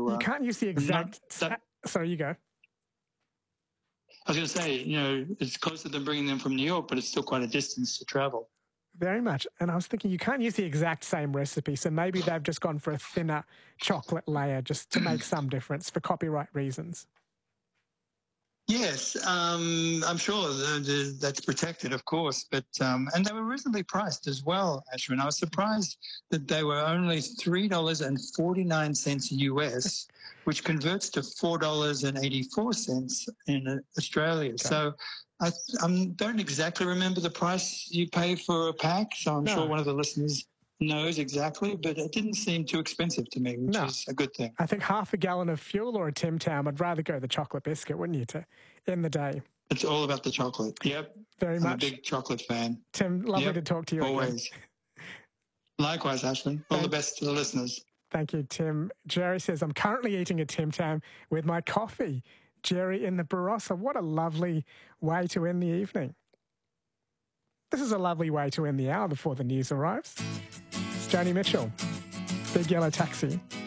You can't use the exact... Sorry, you go. I was going to say, it's closer than bringing them from New York, but it's still quite a distance to travel. Very much. And I was thinking you can't use the exact same recipe, so maybe they've just gone for a thinner chocolate layer just to make some difference for copyright reasons. Yes, I'm sure that's protected, of course, but and they were reasonably priced as well, Ashwin. I was surprised that they were only $3.49 US, which converts to $4.84 in Australia. Okay. So I don't exactly remember the price you pay for a pack, so I'm sure one of the listeners knows exactly, but it didn't seem too expensive to me, which is a good thing. I think half a gallon of fuel or a Tim Tam, I'd rather go the chocolate biscuit, wouldn't you, to end the day? It's all about the chocolate. Yep. Very much. I'm a big chocolate fan. Tim, lovely to talk to you always. Again. Likewise, Ashwin. All the best to the listeners. Thank you, Tim. Jerry says, I'm currently eating a Tim Tam with my coffee. Jerry in the Barossa. What a lovely way to end the evening. This is a lovely way to end the hour before the news arrives. It's Joni Mitchell, Big Yellow Taxi.